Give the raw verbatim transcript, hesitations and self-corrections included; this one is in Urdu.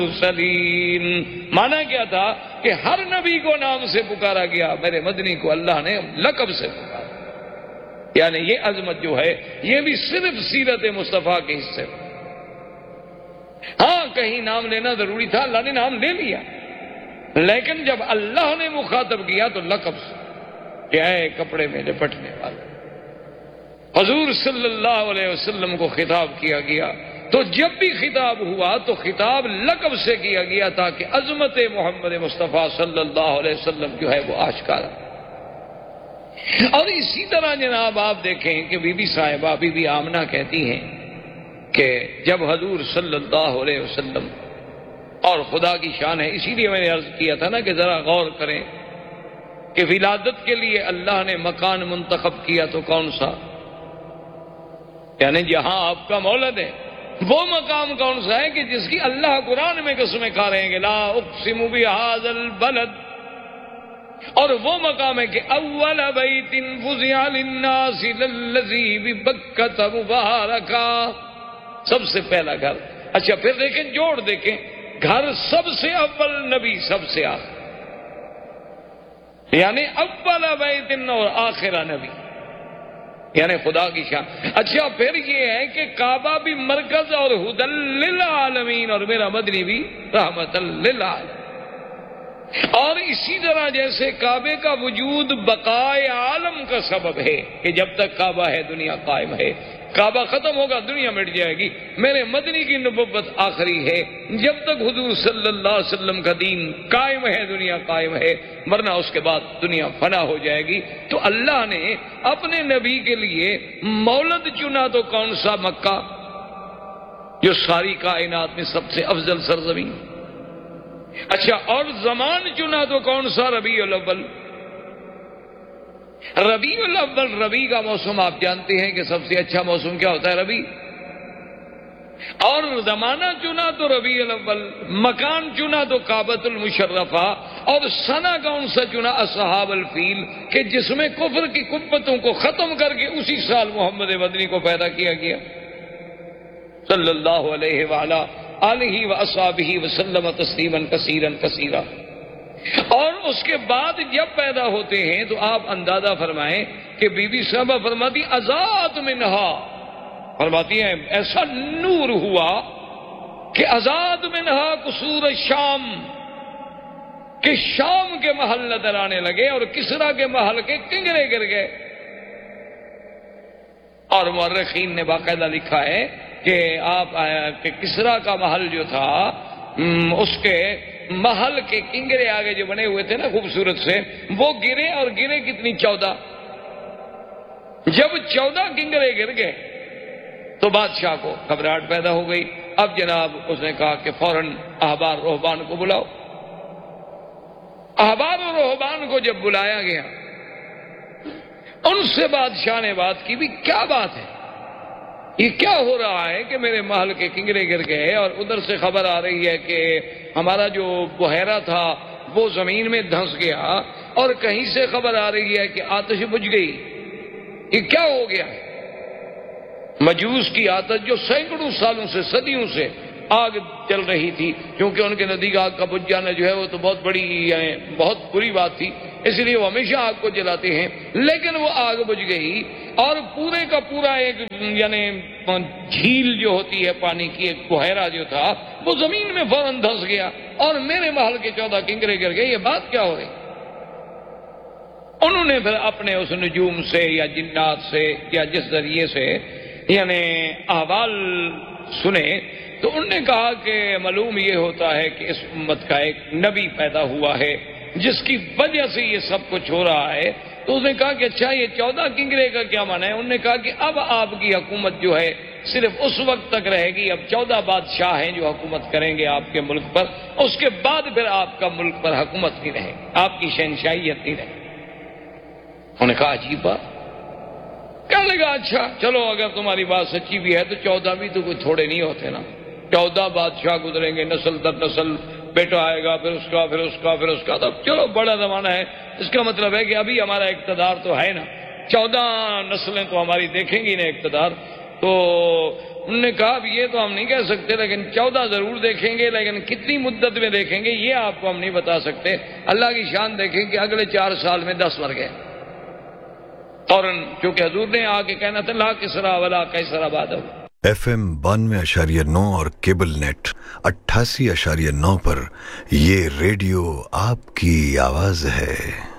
سلیم. مانا کیا تھا کہ ہر نبی کو نام سے پکارا گیا، میرے مدنی کو اللہ نے لقب سے پکارا. یعنی یہ عظمت جو ہے یہ بھی صرف سیرت مصطفیٰ کے حصے. ہاں کہیں نام لینا ضروری تھا، اللہ نے نام لے لیا، لیکن جب اللہ نے مخاطب کیا تو لقب سے، کیا ہے کپڑے میں لپٹنے والا. حضور صلی اللہ علیہ وسلم کو خطاب کیا گیا تو جب بھی خطاب ہوا تو خطاب لقب سے کیا گیا تاکہ عظمت محمد مصطفیٰ صلی اللہ علیہ وسلم جو ہے وہ آشکارا. اور اسی طرح جناب آپ دیکھیں کہ بی بی صاحبہ بی بی آمنہ کہتی ہیں کہ جب حضور صلی اللہ علیہ وسلم، اور خدا کی شان ہے، اسی لیے میں نے عرض کیا تھا نا کہ ذرا غور کریں کہ ولادت کے لیے اللہ نے مکان منتخب کیا تو کون سا؟ یعنی جہاں آپ کا مولد ہے وہ مقام کون سا ہے کہ جس کی اللہ قرآن میں قسمیں کھا رہے ہیں کہ لا اقسم بہذا البلد، اور وہ مقام ہے کہ اول بیت وضع للناس للذی ببکۃ مبارکا، سب سے پہلا گھر. اچھا پھر دیکھیں جوڑ دیکھیں، گھر سب سے اول، نبی سب سے آخر، یعنی اول بیت اور آخرہ نبی، یعنی خدا کی شان. اچھا پھر یہ ہے کہ کعبہ بھی مرکز اور ہدی للعالمین، اور میرا مدنی بھی رحمت للعالمین. اور اسی طرح جیسے کعبے کا وجود بقائے عالم کا سبب ہے کہ جب تک کعبہ ہے دنیا قائم ہے، کعبہ ختم ہوگا دنیا مٹ جائے گی. میرے مدنی کی نبوت آخری ہے، جب تک حضور صلی اللہ علیہ وسلم کا دین قائم ہے دنیا قائم ہے، ورنہ اس کے بعد دنیا فنا ہو جائے گی. تو اللہ نے اپنے نبی کے لیے مولد چنا تو کون سا؟ مکہ، جو ساری کائنات میں سب سے افضل سرزمین. اچھا اور زمان چنا تو کون سا؟ ربیع الاول. ربیع الاول، ربیع کا موسم آپ جانتے ہیں کہ سب سے اچھا موسم کیا ہوتا ہے؟ ربیع. اور زمانہ چنا تو ربیع الاول، مکان چنا تو کعبۃ المشرفہ، اور سنہ کون سا چنا؟ اصحاب الفیل، کہ جس میں کفر کی قوتوں کو ختم کر کے اسی سال محمد مدنی کو پیدا کیا گیا صلی اللہ علیہ وآلہ آلہ واصحابہ وسلم تسلیما کثیرا کثیرا. اور اس کے بعد جب پیدا ہوتے ہیں تو آپ اندازہ فرمائیں کہ بی بی صاحبہ فرماتی ازاد منہا، فرماتی ہیں ایسا نور ہوا کہ ازاد منہا قصور الشام، کہ شام کے محل نظر آنے لگے اور کسرا کے محل کے کنگرے گر گئے. اور مورخین نے باقاعدہ لکھا ہے کہ آپ کہ کسرا کا محل جو تھا اس کے محل کے کنگرے آگے جو بنے ہوئے تھے نا خوبصورت سے، وہ گرے، اور گرے کتنی؟ چودہ. جب چودہ کنگرے گر گئے تو بادشاہ کو گھبراہٹ پیدا ہو گئی. اب جناب اس نے کہا کہ فوراً احبار رہبان کو بلاؤ. احبار و رہبان کو جب بلایا گیا ان سے بادشاہ نے بات کی، بھی کیا بات ہے، یہ کیا ہو رہا ہے کہ میرے محل کے کنگرے گر گئے، اور ادھر سے خبر آ رہی ہے کہ ہمارا جو بحیرہ تھا وہ زمین میں دھنس گیا، اور کہیں سے خبر آ رہی ہے کہ آتش بجھ گئی، یہ کیا ہو گیا ہے؟ مجوس کی آتش جو سینکڑوں سالوں سے، صدیوں سے آگ چل رہی تھی، کیونکہ ان کے نزدیک آگ کا بجھ جانا جو ہے وہ تو بہت بڑی یعنی بہت بری بات تھی، اس لیے وہ ہمیشہ آگ کو جلاتے ہیں. لیکن وہ آگ بجھ گئی اور پورے کا پورا ایک یعنی جھیل جو ہوتی ہے پانی کی، ایک بحیرہ جو تھا وہ زمین میں فوراً دھنس گیا، اور میرے محل کے چودہ کنگرے گر گئے. یہ بات کیا ہو رہی؟ انہوں نے پھر اپنے اس نجوم سے یا جنات سے یا جس ذریعے سے یعنی احوال سنے تو انہوں نے کہا کہ معلوم یہ ہوتا ہے کہ اس امت کا ایک نبی پیدا ہوا ہے جس کی وجہ سے یہ سب کچھ ہو رہا ہے. تو اس نے کہا کہ اچھا یہ چودہ کنگرے کا کیا معنی ہے؟ انہوں نے کہا کہ اب آپ کی حکومت جو ہے صرف اس وقت تک رہے گی، اب چودہ بادشاہ ہیں جو حکومت کریں گے آپ کے ملک پر، اس کے بعد پھر آپ کا ملک پر حکومت نہیں رہے گی، آپ کی شہنشاہیت نہیں رہے گی. انہوں نے کہا عجیب بات. کہنے لگا اچھا چلو اگر تمہاری بات سچی بھی ہے تو چودہ بھی تو کوئی تھوڑے نہیں ہوتے نا، چودہ بادشاہ گزریں گے، نسل در نسل بیٹا آئے گا، پھر اس کا پھر اس کا پھر اس کا، تب چلو بڑا زمانہ ہے. اس کا مطلب ہے کہ ابھی ہمارا اقتدار تو ہے نا، چودہ نسلیں تو ہماری دیکھیں گی نا اقتدار. تو انہوں نے کہا اب یہ تو ہم نہیں کہہ سکتے، لیکن چودہ ضرور دیکھیں گے، لیکن کتنی مدت میں دیکھیں گے یہ آپ کو ہم نہیں بتا سکتے۔ اللہ کی شان دیکھیں کہ اگلے چار سال میں دس مر گئے فوراً، چونکہ حضور نے آ کے کہنا تھا لا کسرا ولا قیصر بعدہ۔ ایف ایم بانوے اشاریہ نو اور کیبل نیٹ اٹھاسی اشاریہ نو پر یہ ریڈیو آپ کی آواز ہے۔